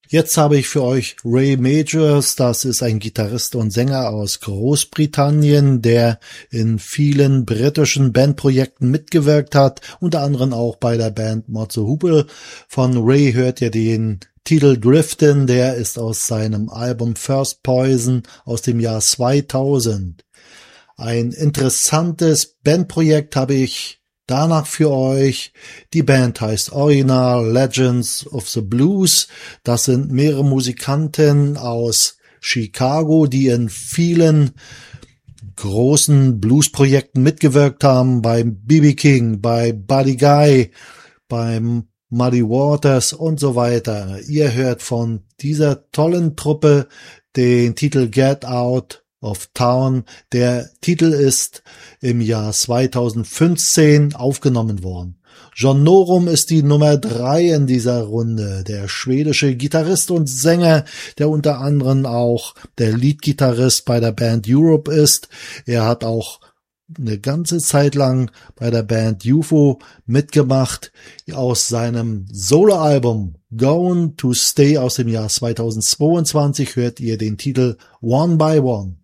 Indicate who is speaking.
Speaker 1: Jetzt habe ich für euch Ray Majors, das ist ein Gitarrist und Sänger aus Großbritannien, der in vielen britischen Bandprojekten mitgewirkt hat, unter anderem auch bei der Band Motso Hoople. Von Ray hört ihr den Titel Driftin', der ist aus seinem Album First Poison aus dem Jahr 2000. Ein interessantes Bandprojekt habe ich danach für euch. Die Band heißt Original Legends of the Blues. Das sind mehrere Musikanten aus Chicago, die in vielen großen Bluesprojekten mitgewirkt haben. Beim B.B. King, bei Buddy Guy, beim Muddy Waters und so weiter. Ihr hört von dieser tollen Truppe den Titel Get Out of Town. Der Titel ist im Jahr 2015 aufgenommen worden. John Norum ist die Nummer 3 in dieser Runde. Der schwedische Gitarrist und Sänger, der unter anderem auch der Leadgitarrist bei der Band Europe ist. Er hat auch eine ganze Zeit lang bei der Band UFO mitgemacht. Aus seinem Soloalbum Going to Stay aus dem Jahr 2022 hört ihr den Titel One by One.